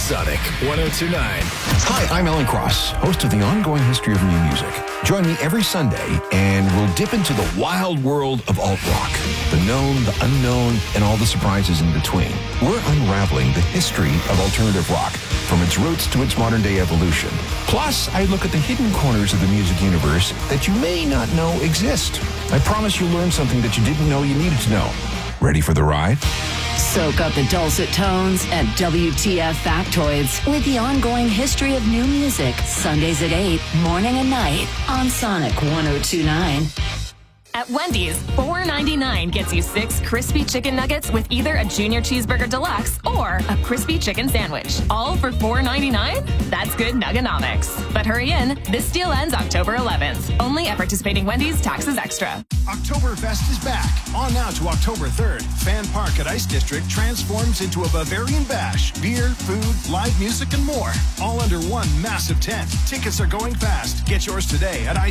Sonic 102.9. Hi, I'm Alan Cross, host of the ongoing history of new music. Join me every Sunday, and we'll dip into the wild world of alt-rock. The known, the unknown, and all the surprises in between. We're unraveling the history of alternative rock, from its roots to its modern-day evolution. Plus, I look at the hidden corners of the music universe that you may not know exist. I promise you'll learn something that you didn't know you needed to know. Ready for the ride? Soak up the dulcet tones and WTF factoids with the ongoing history of new music. Sundays at 8, morning and night on Sonic 102.9. At Wendy's, $4.99 gets you 6 crispy chicken nuggets with either a Junior Cheeseburger Deluxe or a crispy chicken sandwich. All for $4.99? That's good nuggonomics. But hurry in, this deal ends October 11th. Only at participating Wendy's, taxes extra. Oktoberfest is back. On now to October 3rd. Fan Park at Ice District transforms into a Bavarian bash. Beer, food, live music, and more. All under one massive tent. Tickets are going fast. Get yours today at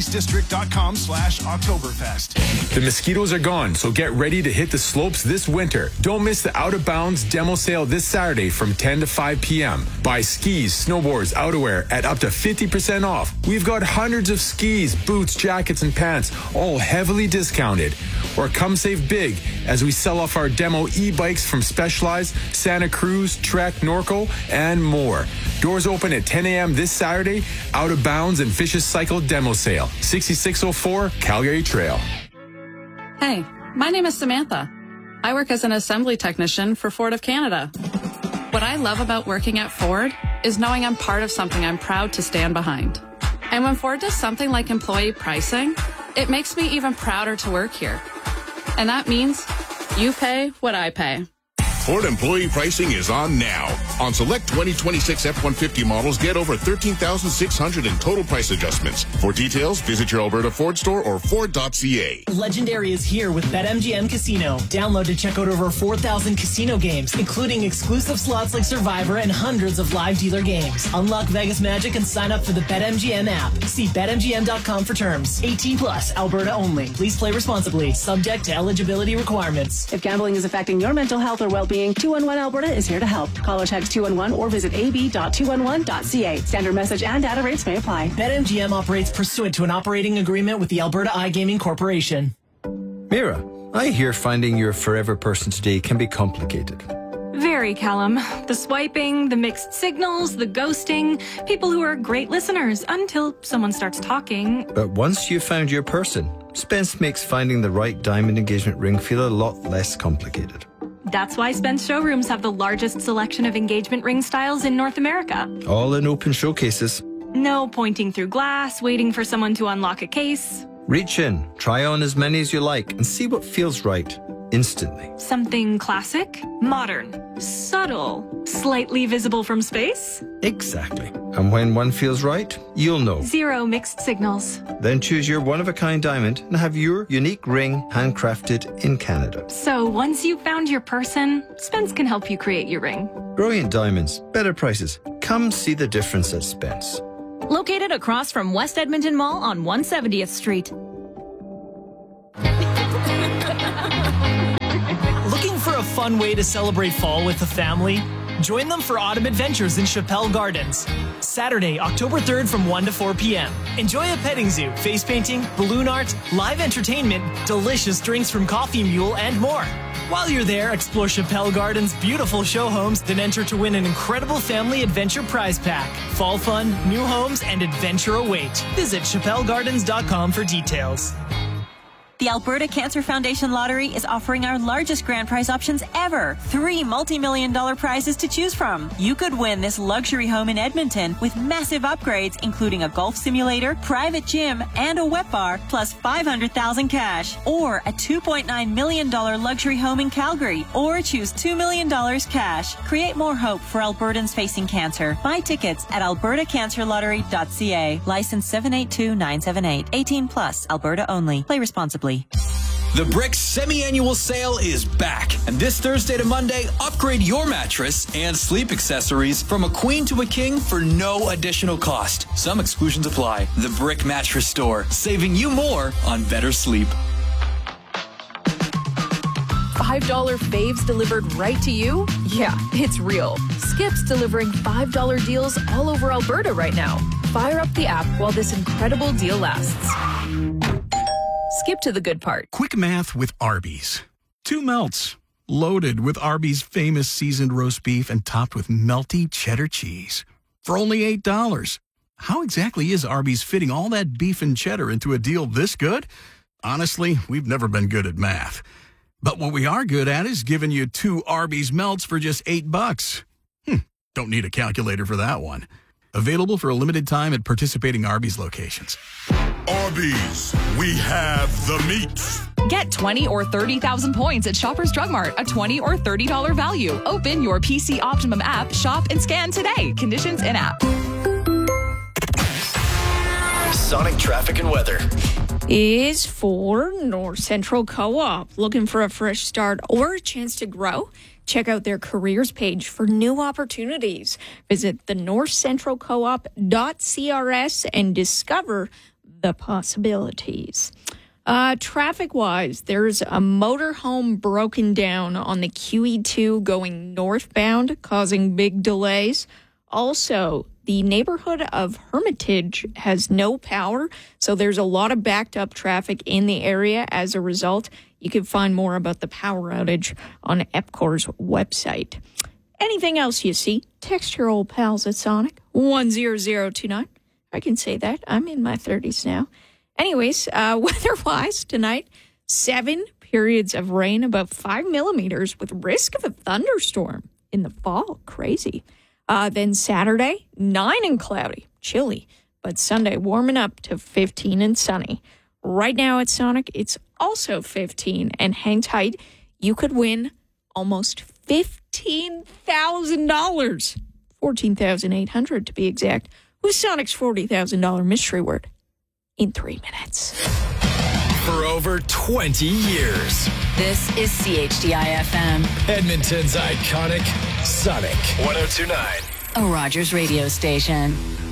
icedistrict.com/Oktoberfest. The mosquitoes are gone, so get ready to hit the slopes this winter. Don't miss the Out of Bounds demo sale this Saturday from 10 to 5 p.m. Buy skis, snowboards, outerwear at up to 50% off. We've got hundreds of skis, boots, jackets, and pants, all heavily discounted. Or come save big as we sell off our demo e-bikes from Specialized, Santa Cruz, Trek, Norco, and more. Doors open at 10 a.m. this Saturday. Out of Bounds and Vicious Cycle demo sale, 6604 Calgary Trail. Hey, my name is Samantha. I work as an assembly technician for Ford of Canada. What I love about working at Ford is knowing I'm part of something I'm proud to stand behind. And when Ford does something like employee pricing, it makes me even prouder to work here. And that means you pay what I pay. Ford employee pricing is on now. On select 2026 F-150 models, get over $13,600 in total price adjustments. For details, visit your Alberta Ford store or Ford.ca. Legendary is here with BetMGM Casino. Download to check out over 4,000 casino games, including exclusive slots like Survivor and hundreds of live dealer games. Unlock Vegas Magic and sign up for the BetMGM app. See BetMGM.com for terms. 18 plus, Alberta only. Please play responsibly. Subject to eligibility requirements. If gambling is affecting your mental health or well-being, 211 Alberta is here to help. Call or text 211 or visit ab.211.ca. Standard message and data rates may apply. BetMGM operates pursuant to an operating agreement with the Alberta iGaming Corporation. Mira, I hear finding your forever person today can be complicated. Very, Callum. The swiping, the mixed signals, the ghosting, people who are great listeners until someone starts talking. But once you've found your person, Spence makes finding the right diamond engagement ring feel a lot less complicated. That's why Spence showrooms have the largest selection of engagement ring styles in North America. All in open showcases. No pointing through glass, waiting for someone to unlock a case. Reach in, try on as many as you like, and see what feels right instantly. Something classic, modern, subtle, slightly visible from space. Exactly. And when one feels right, you'll know. 0 mixed signals. Then choose your one-of-a-kind diamond and have your unique ring handcrafted in Canada. So once you've found your person, Spence can help you create your ring. Brilliant diamonds, better prices. Come see the difference at Spence. Located across from West Edmonton Mall on 170th Street. Looking for a fun way to celebrate fall with the family? Join them for Autumn Adventures in Chappelle Gardens. Saturday, October 3rd from 1 to 4 p.m. Enjoy a petting zoo, face painting, balloon art, live entertainment, delicious drinks from Coffee Mule, and more. While you're there, explore Chappelle Gardens' beautiful show homes, then enter to win an incredible family adventure prize pack. Fall fun, new homes, and adventure await. Visit chappellegardens.com for details. The Alberta Cancer Foundation Lottery is offering our largest grand prize options ever. 3 multi-million-dollar prizes to choose from. You could win this luxury home in Edmonton with massive upgrades, including a golf simulator, private gym, and a wet bar, plus $500,000 cash. Or a $2.9 million luxury home in Calgary. Or choose $2 million cash. Create more hope for Albertans facing cancer. Buy tickets at albertacancerlottery.ca. License 782978. 18 plus. Alberta only. Play responsibly. The Brick semi-annual sale is back. And this Thursday to Monday, upgrade your mattress and sleep accessories from a queen to a king for no additional cost. Some exclusions apply. The Brick Mattress Store, saving you more on better sleep. $5 faves delivered right to you? Yeah, it's real. Skip's delivering $5 deals all over Alberta right now. Fire up the app while this incredible deal lasts. Skip to the good part. Quick math with Arby's. 2 melts, loaded with Arby's famous seasoned roast beef and topped with melty cheddar cheese. For only $8. How exactly is Arby's fitting all that beef and cheddar into a deal this good? Honestly, we've never been good at math. But what we are good at is giving you 2 Arby's melts for just $8. Don't need a calculator for that one. Available for a limited time at participating Arby's locations. Arby's, we have the meats. Get 20 or 30,000 points at Shoppers Drug Mart, a $20 or $30 value. Open your PC Optimum app, shop, and scan today. Conditions in app. Sonic traffic and weather is for North Central Co-op. Looking for a fresh start or a chance to grow? Check out their careers page for new opportunities. Visit the northcentralcoop.crs and discover the possibilities. Traffic-wise, there's a motorhome broken down on the QE2 going northbound, causing big delays. Also, the neighborhood of Hermitage has no power, so there's a lot of backed up traffic in the area as a result. You can find more about the power outage on EPCOR's website. Anything else you see, text your old pals at Sonic 10029. I can say that. I'm in my 30s now. Anyways, weather-wise tonight, 7 periods of rain, about 5 millimeters with risk of a thunderstorm in the fall. Crazy. Then Saturday, 9 and cloudy, chilly, but Sunday warming up to 15 and sunny. Right now at Sonic, it's also 15, and hang tight. You could win almost $15,000, $14,800 to be exact, with Sonic's $40,000 mystery word in 3 minutes. For over 20 years. This is CHDI-FM. Edmonton's iconic Sonic 102.9. A Rogers radio station.